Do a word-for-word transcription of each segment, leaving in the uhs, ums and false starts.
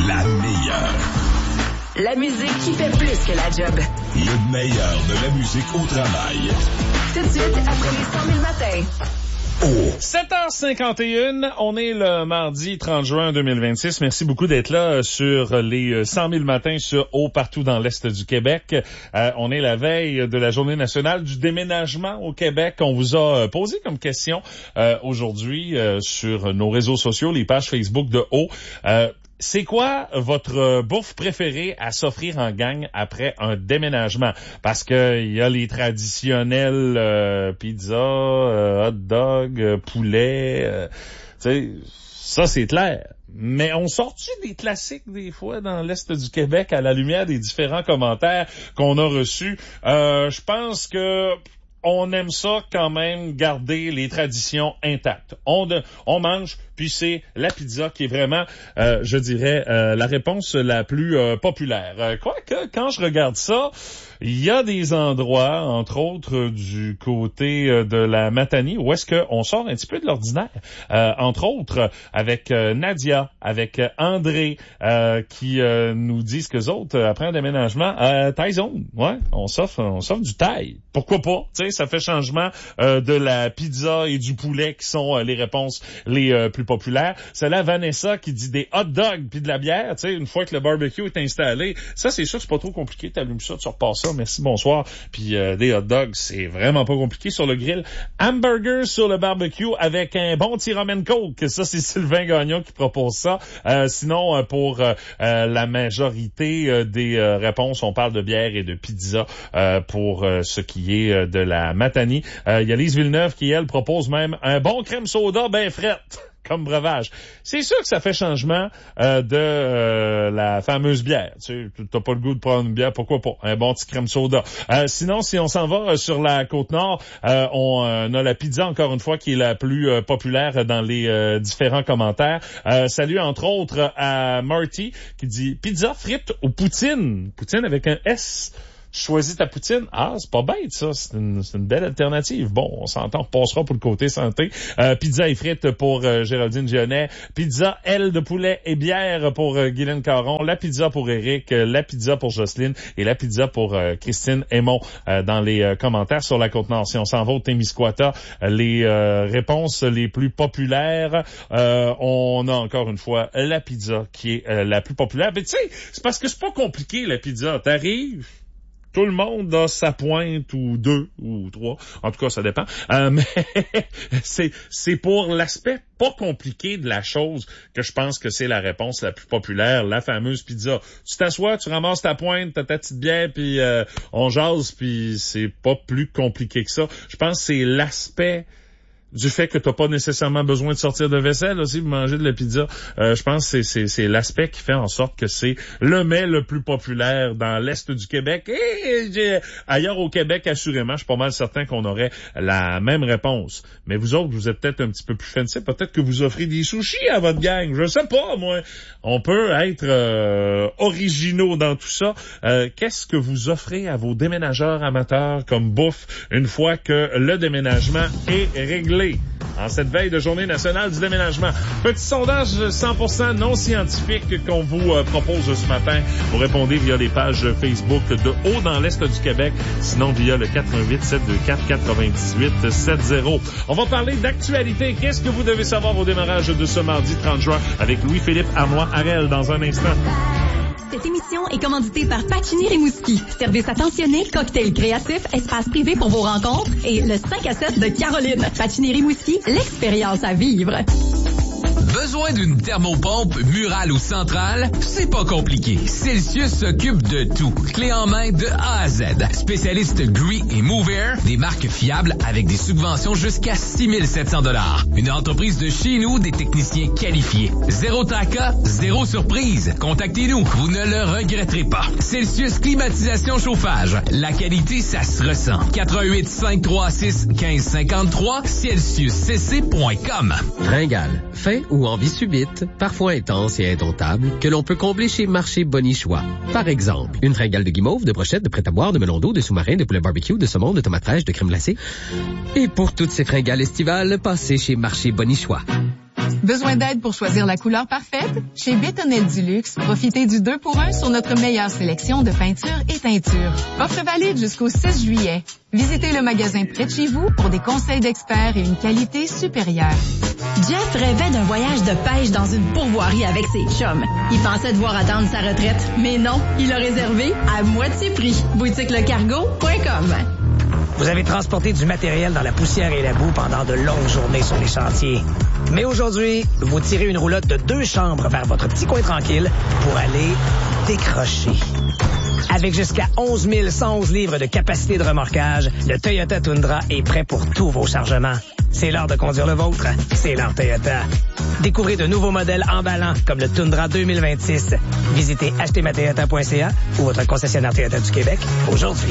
la meilleure. La musique qui fait plus que la job. Le meilleur de la musique au travail. Tout de suite, après les cent mille matins. Oh. sept heures cinquante et une, on est le mardi trente juin deux mille vingt-six. Merci beaucoup d'être là sur les cent mille matins sur Haut partout dans l'Est du Québec. Euh, on est la veille de la Journée nationale du déménagement au Québec. On vous a posé comme question euh, aujourd'hui euh, sur nos réseaux sociaux, les pages Facebook de Haut. Euh, C'est quoi votre bouffe préférée à s'offrir en gang après un déménagement? Parce que il y a les traditionnels euh, pizza, euh, hot dog, euh, poulet, euh, tu sais, ça c'est clair. Mais on sort-tu des classiques des fois dans l'Est du Québec à la lumière des différents commentaires qu'on a reçus? Euh, je pense que on aime ça quand même, garder les traditions intactes. On, de, on mange, puis c'est la pizza qui est vraiment, euh, je dirais, euh, la réponse la plus euh, populaire. Euh, Quoique, quand je regarde ça, il y a des endroits, entre autres du côté euh, de la Matanie, où est-ce qu'on sort un petit peu de l'ordinaire. Euh, entre autres, avec euh, Nadia, avec euh, André, euh, qui euh, nous disent qu'eux autres, après un déménagement, euh, taille zone, ouais, on s'offre, on s'offre du taille. Pourquoi pas? Tu sais, ça fait changement euh, de la pizza et du poulet qui sont euh, les réponses les euh, plus populaires. C'est là Vanessa qui dit des hot dogs puis de la bière, tu sais, une fois que le barbecue est installé. Ça, c'est sûr que c'est pas trop compliqué. T'allumes ça, tu repasses ça, merci, bonsoir. Puis euh, des hot dogs, c'est vraiment pas compliqué sur le grill. Hamburger sur le barbecue avec un bon petit rum and coke. Ça, c'est Sylvain Gagnon qui propose ça. Euh, sinon, euh, pour euh, euh, la majorité euh, des euh, réponses, on parle de bière et de pizza euh, pour euh, ce qui est euh, de la Matanie. Il euh, y a Lise Villeneuve qui, elle, propose même un bon crème soda ben frette comme breuvage. C'est sûr que ça fait changement euh, de euh, la fameuse bière. Tu sais, t'as pas le goût de prendre une bière, pourquoi pas? Un bon petit crème soda. Euh, sinon, si on s'en va euh, sur la Côte-Nord, euh, on euh, a la pizza, encore une fois, qui est la plus euh, populaire dans les euh, différents commentaires. Euh, salut, entre autres, à Marty, qui dit « Pizza, frites ou poutine? » Poutine avec un S. Choisis ta poutine. Ah, c'est pas bête, ça. C'est une, c'est une belle alternative. Bon, on s'entend, on passera pour le côté santé. Euh, pizza et frites pour euh, Géraldine Gionnet. Pizza, aile de poulet et bière pour euh, Guylaine Caron. La pizza pour Eric. Euh, la pizza pour Jocelyne. Et la pizza pour euh, Christine Aymon euh, dans les euh, commentaires sur la Côte-Nord. Si on s'en va au Témiscouata, euh, les euh, réponses les plus populaires, euh, on a encore une fois la pizza qui est euh, la plus populaire. Mais tu sais, c'est parce que c'est pas compliqué, la pizza. T'arrives... Tout le monde a sa pointe ou deux ou trois. En tout cas, ça dépend. Euh, mais c'est c'est pour l'aspect pas compliqué de la chose que je pense que c'est la réponse la plus populaire, la fameuse pizza. Tu t'assois, tu ramasses ta pointe, t'as ta petite bière, puis euh, on jase, puis c'est pas plus compliqué que ça. Je pense que c'est l'aspect du fait que t'as pas nécessairement besoin de sortir de vaisselle aussi pour manger de la pizza. Euh, je pense que c'est, c'est, c'est l'aspect qui fait en sorte que c'est le mets le plus populaire dans l'Est du Québec. Et ailleurs au Québec, assurément, je suis pas mal certain qu'on aurait la même réponse. Mais vous autres, vous êtes peut-être un petit peu plus fancy. Peut-être que vous offrez des sushis à votre gang. Je sais pas, moi. On peut être euh, originaux dans tout ça. Euh, qu'est-ce que vous offrez à vos déménageurs amateurs comme bouffe une fois que le déménagement est réglé? En cette veille de Journée nationale du déménagement. Petit sondage cent pour cent non scientifique qu'on vous euh, propose ce matin. Vous répondez via les pages Facebook de Haut dans l'Est du Québec, sinon via le quatre un huit sept deux quatre neuf huit sept zéro. On va parler d'actualité. Qu'est-ce que vous devez savoir au démarrage de ce mardi trente juin avec Louis-Philippe Arnois-Harel dans un instant. Cette émission est commanditée par Pacini Rimouski. Service attentionné, cocktail créatif, espace privé pour vos rencontres et le cinq à sept de Caroline. Pacini Rimouski, l'expérience à vivre. Besoin d'une thermopompe murale ou centrale? C'est pas compliqué. Celsius s'occupe de tout. Clé en main de A à Z. Spécialiste Gree et Move Air, des marques fiables avec des subventions jusqu'à six mille sept cents dollars. Une entreprise de chez nous, des techniciens qualifiés. Zéro tracas, zéro surprise. Contactez-nous, vous ne le regretterez pas. Celsius Climatisation Chauffage. La qualité, ça se ressent. quatre un huit cinq trois six un cinq cinq trois, celsius c c point com. Fringale, faim ou envie subite, parfois intense et indomptable, que l'on peut combler chez Marché Bonichois. Par exemple, une fringale de guimauve, de brochette, de prêt-à-boire, de melon d'eau, de sous-marin, de poulet barbecue, de saumon, de tomates fraîches, de crème glacée. Et pour toutes ces fringales estivales, passez chez Marché Bonichois. Besoin d'aide pour choisir la couleur parfaite? Chez Bétonnel Duluxe, profitez du deux pour un sur notre meilleure sélection de peintures et teintures. Offre valide jusqu'au six juillet. Visitez le magasin près de chez vous pour des conseils d'experts et une qualité supérieure. Jeff rêvait d'un voyage de pêche dans une pourvoirie avec ses chums. Il pensait devoir attendre sa retraite, mais non, il a réservé à moitié prix. boutique le cargo point com. Vous avez transporté du matériel dans la poussière et la boue pendant de longues journées sur les chantiers. Mais aujourd'hui, vous tirez une roulotte de deux chambres vers votre petit coin tranquille pour aller décrocher. Avec jusqu'à onze mille cent onze livres de capacité de remorquage, le Toyota Tundra est prêt pour tous vos chargements. C'est l'heure de conduire le vôtre. C'est l'heure Toyota. Découvrez de nouveaux modèles emballants comme le Tundra deux mille vingt-six. Visitez acheter ma toyota point c a ou votre concessionnaire Toyota du Québec aujourd'hui.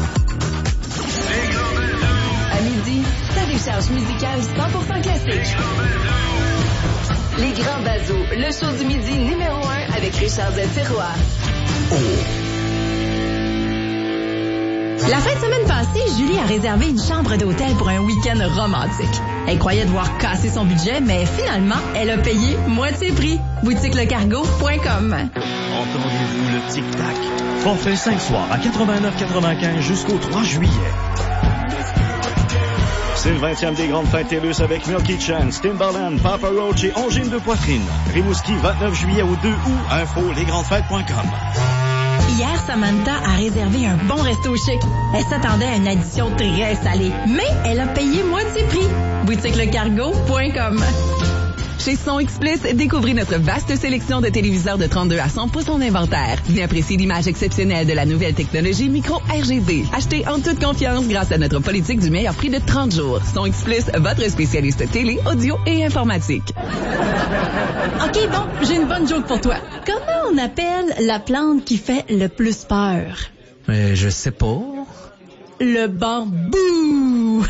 À midi, ta décharge musicale cent pour cent classique. Les Grands Bazos, le show du midi numéro un avec Richard Zell-Ferroy. Oh. La fin de semaine passée, Julie a réservé une chambre d'hôtel pour un week-end romantique. Elle croyait devoir casser son budget, mais finalement, elle a payé moitié prix. boutique le cargo point com. Entendez-vous le tic-tac? Forfait cinq soirs à quatre-vingt-neuf quatre-vingt-quinze jusqu'au trois juillet. C'est le vingtième des grandes fêtes TELUS avec Milky Chance, Timbaland, Papa Roach et Angine de poitrine. Rimouski, vingt-neuf juillet au deux août. Info les grandes fêtes point com. Hier, Samantha a réservé un bon resto chic. Elle s'attendait à une addition très salée, mais elle a payé moitié prix. boutique le cargo point com. Chez Son Explice, découvrez notre vaste sélection de téléviseurs de trente-deux à cent pouces en inventaire. Venez apprécier l'image exceptionnelle de la nouvelle technologie micro R G B. Achetez en toute confiance grâce à notre politique du meilleur prix de trente jours. Son Explice, votre spécialiste télé, audio et informatique. OK, bon, j'ai une bonne joke pour toi. Comment on appelle la plante qui fait le plus peur? Euh, je sais pas. Le bambou!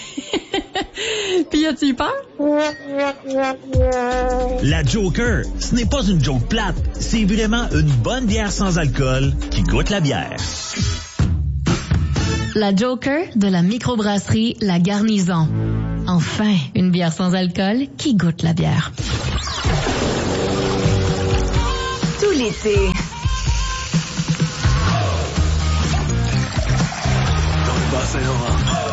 Puis as-tu eu peur? La Joker, ce n'est pas une joke plate, c'est vraiment une bonne bière sans alcool qui goûte la bière. La Joker de la microbrasserie La Garnison. Enfin, une bière sans alcool qui goûte la bière. Tout l'été. Dans le Bas-Saint-Laurent.